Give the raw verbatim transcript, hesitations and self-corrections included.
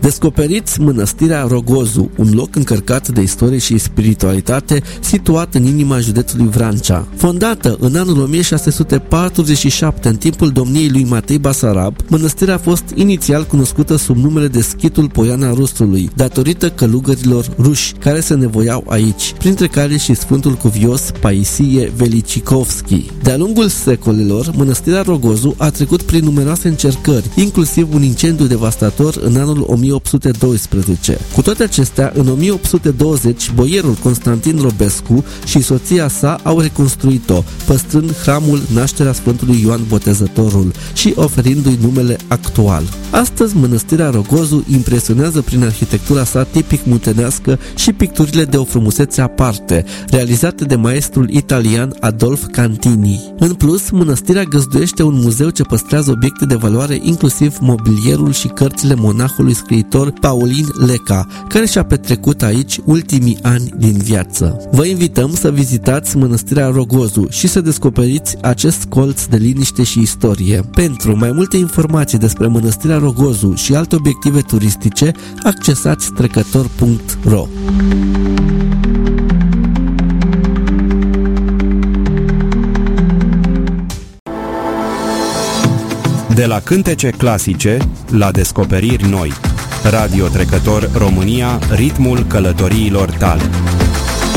Descoperiți Mănăstirea Rogozu, un loc încărcat de istorie și spiritualitate, situat în inima județului Vrancea. Fondată în anul o mie șase sute patruzeci și șapte în timpul domniei lui Matei Basarab, mănăstirea a fost inițial cunoscută sub numele de Schitul Poiana Rustrului, datorită călugărilor ruși care se nevoiau aici, printre care și Sfântul Cuvios Paisie Velicicovski. De-a lungul secolelor, Mănăstirea Rogozu a trecut prin numeroase încercări, inclusiv un incendiu devastator în anul o mie opt sute doisprezece. Cu toate acestea, în o mie opt sute douăzeci, boierul Constantin Robescu și soția sa au reconstruit-o, păstrând hramul Nașterea Sfântului Ioan Botezătorul și oferindu-i numele actual. Astăzi, Mănăstirea Rogozu impresionează prin arhitectura sa tipic muntenească și picturile de o frumusețe aparte, realizate de maestrul italian Adolf Cantini. În plus, mănăstirea găzduiește un muzeu ce păstrează obiecte de valoare, inclusiv mobilierul și cărțile monahului scriitor Paulin Leca, care și-a petrecut aici ultimii ani din viață. Vă invităm să vizitați Mănăstirea Rogozu și să descoperiți acest colț de liniște și istorie. Pentru mai multe informații despre Mănăstirea Rogozu și alte obiective turistice, accesați trecător punct ro. De la cântece clasice la descoperiri noi. Radio Trecător România, ritmul călătoriilor tale.